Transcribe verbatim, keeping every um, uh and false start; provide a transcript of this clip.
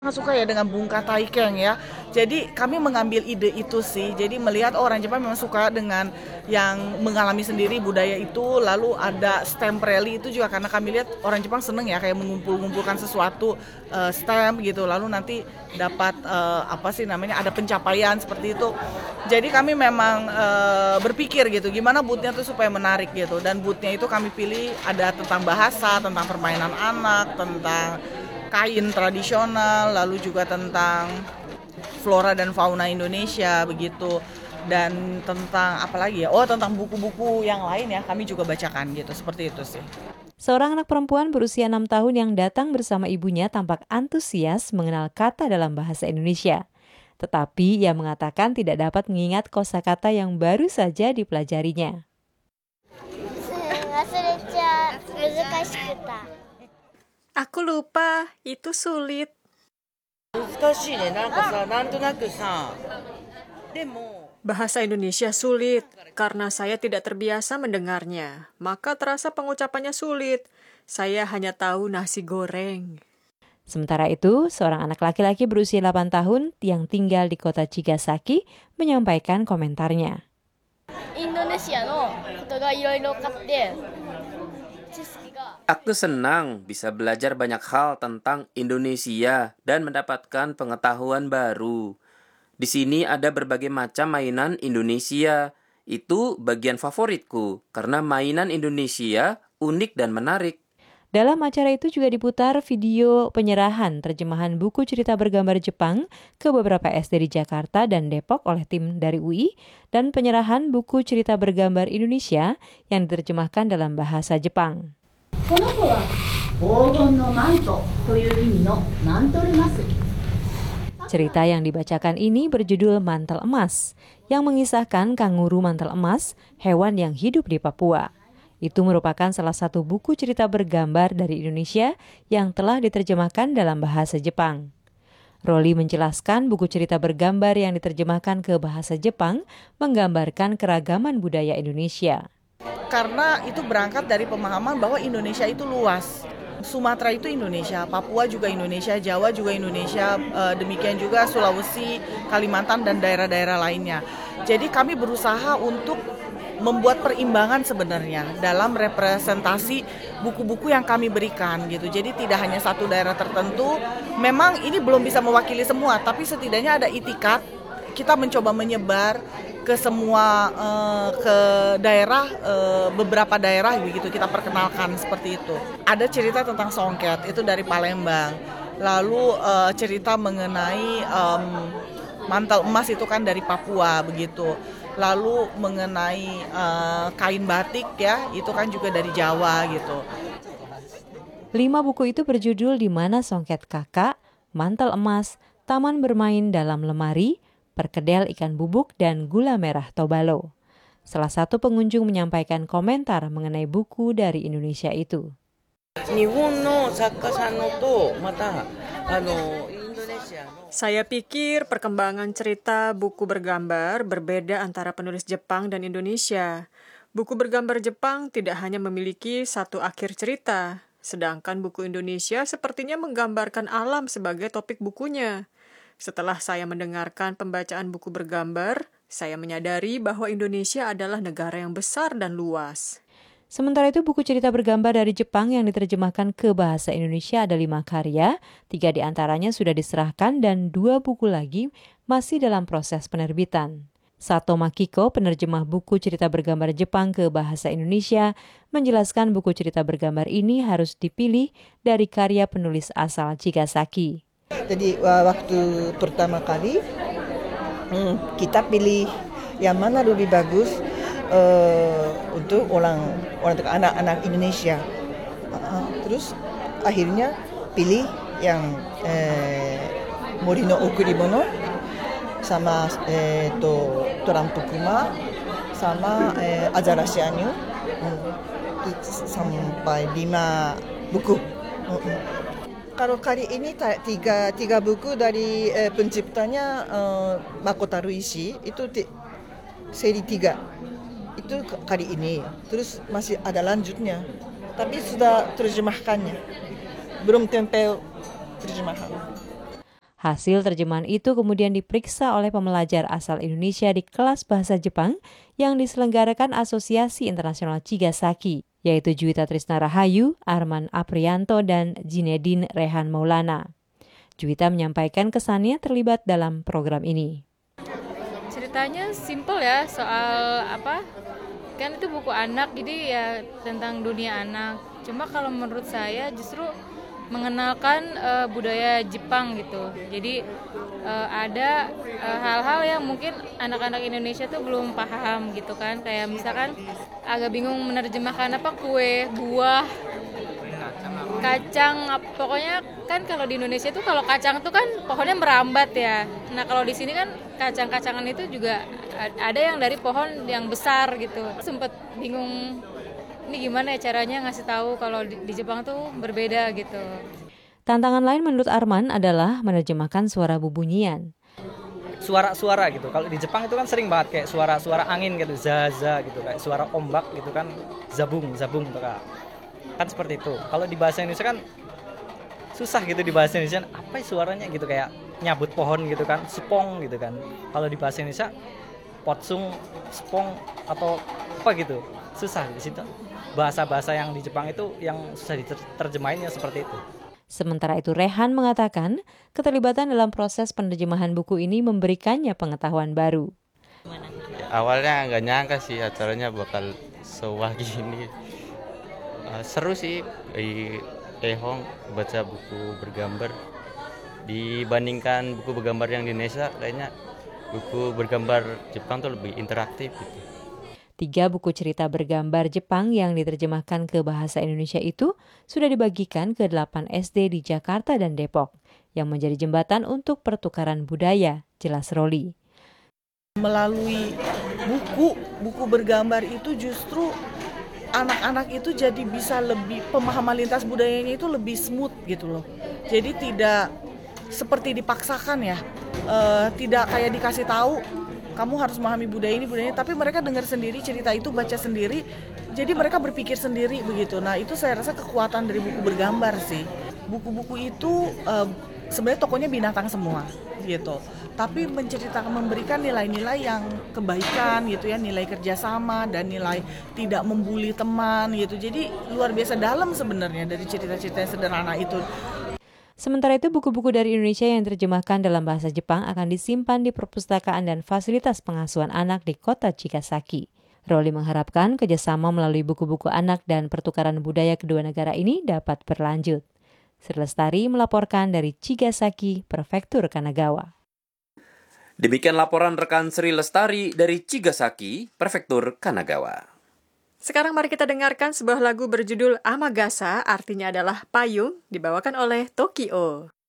Sangat suka ya dengan Bungka Taikeng ya. Jadi kami mengambil ide itu sih. Jadi melihat oh, orang Jepang memang suka dengan yang mengalami sendiri budaya itu. Lalu ada stamp rally itu juga karena kami lihat orang Jepang seneng ya kayak mengumpul-ngumpulkan sesuatu uh, stamp gitu. Lalu nanti dapat uh, apa sih namanya ada pencapaian seperti itu. Jadi kami memang uh, berpikir gitu gimana boothnya tuh supaya menarik gitu. Dan boothnya itu kami pilih ada tentang bahasa, tentang permainan anak, tentang kain tradisional, lalu juga tentang flora dan fauna Indonesia begitu, dan tentang apa lagi ya, oh tentang buku-buku yang lain ya kami juga bacakan gitu, seperti itu sih. Seorang anak perempuan berusia enam tahun yang datang bersama ibunya tampak antusias mengenal kata dalam bahasa Indonesia. Tetapi ia mengatakan tidak dapat mengingat kosakata yang baru saja dipelajarinya. Aku lupa, itu sulit. Bahasa Indonesia sulit, karena saya tidak terbiasa mendengarnya. Maka terasa pengucapannya sulit. Saya hanya tahu nasi goreng. Sementara itu, seorang anak laki-laki berusia delapan tahun yang tinggal di kota Chigasaki menyampaikan komentarnya. Indonesia no koto ga iroiro katte. Aku senang bisa belajar banyak hal tentang Indonesia dan mendapatkan pengetahuan baru. Di sini ada berbagai macam mainan Indonesia. Itu bagian favoritku karena mainan Indonesia unik dan menarik. Dalam acara itu juga diputar video penyerahan terjemahan buku cerita bergambar Jepang ke beberapa S D di Jakarta dan Depok oleh tim dari U I dan penyerahan buku cerita bergambar Indonesia yang diterjemahkan dalam bahasa Jepang. Cerita yang dibacakan ini berjudul Mantel Emas, yang mengisahkan kanguru mantel emas, hewan yang hidup di Papua. Itu merupakan salah satu buku cerita bergambar dari Indonesia yang telah diterjemahkan dalam bahasa Jepang. Roli menjelaskan buku cerita bergambar yang diterjemahkan ke bahasa Jepang menggambarkan keragaman budaya Indonesia. Karena itu berangkat dari pemahaman bahwa Indonesia itu luas. Sumatera itu Indonesia, Papua juga Indonesia, Jawa juga Indonesia, demikian juga Sulawesi, Kalimantan, dan daerah-daerah lainnya. Jadi kami berusaha untuk membuat perimbangan sebenarnya dalam representasi buku-buku yang kami berikan gitu. Jadi tidak hanya satu daerah tertentu. Memang ini belum bisa mewakili semua, tapi setidaknya ada itikat. Kita mencoba menyebar ke semua uh, ke daerah, uh, beberapa daerah begitu kita perkenalkan seperti itu. Ada cerita tentang songket itu dari Palembang. Lalu uh, cerita mengenai um, mantel emas itu kan dari Papua begitu. Lalu mengenai uh, kain batik ya, itu kan juga dari Jawa gitu. Lima buku itu berjudul Di Mana Songket Kakak, Mantel Emas, Taman Bermain Dalam Lemari, Perkedel Ikan Bubuk, dan Gula Merah Tobalo. Salah satu pengunjung menyampaikan komentar mengenai buku dari Indonesia itu. Saya pikir perkembangan cerita buku bergambar berbeda antara penulis Jepang dan Indonesia. Buku bergambar Jepang tidak hanya memiliki satu akhir cerita, sedangkan buku Indonesia sepertinya menggambarkan alam sebagai topik bukunya. Setelah saya mendengarkan pembacaan buku bergambar, saya menyadari bahwa Indonesia adalah negara yang besar dan luas. Sementara itu, buku cerita bergambar dari Jepang yang diterjemahkan ke bahasa Indonesia ada lima karya, tiga diantaranya sudah diserahkan dan dua buku lagi masih dalam proses penerbitan. Sato Makiko, penerjemah buku cerita bergambar Jepang ke bahasa Indonesia, menjelaskan buku cerita bergambar ini harus dipilih dari karya penulis asal Chigasaki. Jadi waktu pertama kali kita pilih yang mana lebih bagus uh, untuk orang orang untuk anak-anak Indonesia. Uh, terus akhirnya pilih yang eh, Morino Okurimono sama eh, to Torampo Kuma sama eh, Azarashi Anyu hmm. sampai lima buku. Hmm. Kalau kali ini tiga, tiga buku dari eh, penciptanya eh, Makoto Ishii itu t- seri tiga itu kali ini, terus masih ada lanjutnya, tapi sudah terjemahkannya, belum tempel terjemahan. Hasil terjemahan itu kemudian diperiksa oleh pembelajar asal Indonesia di kelas bahasa Jepang yang diselenggarakan Asosiasi Internasional Chigasaki, yaitu Juwita Trisna Rahayu, Arman Aprianto, dan Jinedin Rehan Maulana. Juwita menyampaikan kesannya terlibat dalam program ini. Ceritanya simple ya, soal apa? Kan itu buku anak, jadi ya tentang dunia anak. Cuma kalau menurut saya justru mengenalkan uh, budaya Jepang gitu. Jadi uh, ada uh, hal-hal yang mungkin anak-anak Indonesia tuh belum paham gitu kan. Kayak misalkan agak bingung menerjemahkan apa kue, buah, kacang. Pokoknya kan kalau di Indonesia tuh kalau kacang tuh kan pohonnya merambat ya. Nah kalau di sini kan kacang-kacangan itu juga ada yang dari pohon yang besar gitu. Sempet bingung ini gimana ya caranya ngasih tahu kalau di, di Jepang tuh berbeda gitu. Tantangan lain menurut Arman adalah menerjemahkan suara bubunyian. Suara-suara gitu. Kalau di Jepang itu kan sering banget kayak suara-suara angin gitu, zaza gitu, kayak suara ombak gitu kan, zabung, zabung gitu kan. Kan seperti itu. Kalau di bahasa Indonesia kan susah gitu di bahasa Indonesia, apa suaranya gitu kayak nyabut pohon gitu kan, sepong gitu kan. Kalau di bahasa Indonesia potsung, sepong atau apa gitu. Susah di situ. Bahasa-bahasa yang di Jepang itu yang susah diterjemahinnya seperti itu. Sementara itu Rehan mengatakan keterlibatan dalam proses penerjemahan buku ini memberikannya pengetahuan baru. Ya, awalnya nggak nyangka sih acaranya bakal sewah gini. Uh, seru sih di Ehong baca buku bergambar dibandingkan buku bergambar yang di Indonesia. Kayaknya buku bergambar Jepang tuh lebih interaktif gitu. Tiga buku cerita bergambar Jepang yang diterjemahkan ke bahasa Indonesia itu sudah dibagikan ke delapan S D di Jakarta dan Depok, yang menjadi jembatan untuk pertukaran budaya, jelas Roli. Melalui buku, buku bergambar itu justru anak-anak itu jadi bisa lebih, pemahaman lintas budayanya itu lebih smooth gitu loh. Jadi tidak seperti dipaksakan ya, e, tidak kayak dikasih tahu, kamu harus memahami budaya ini, budaya ini, tapi mereka dengar sendiri cerita itu, baca sendiri, jadi mereka berpikir sendiri begitu. Nah itu saya rasa kekuatan dari buku bergambar sih. Buku-buku itu uh, sebenarnya tokonya binatang semua gitu, tapi menceritakan, memberikan nilai-nilai yang kebaikan gitu ya, nilai kerjasama dan nilai tidak membuli teman gitu. Jadi luar biasa dalam sebenarnya dari cerita-cerita yang sederhana itu. Sementara itu, buku-buku dari Indonesia yang diterjemahkan dalam bahasa Jepang akan disimpan di perpustakaan dan fasilitas pengasuhan anak di kota Chigasaki. Roli mengharapkan kerjasama melalui buku-buku anak dan pertukaran budaya kedua negara ini dapat berlanjut. Sri Lestari melaporkan dari Chigasaki, Prefektur Kanagawa. Demikian laporan rekan Sri Lestari dari Chigasaki, Prefektur Kanagawa. Sekarang mari kita dengarkan sebuah lagu berjudul Amagasa, artinya adalah payung, dibawakan oleh Tokyo.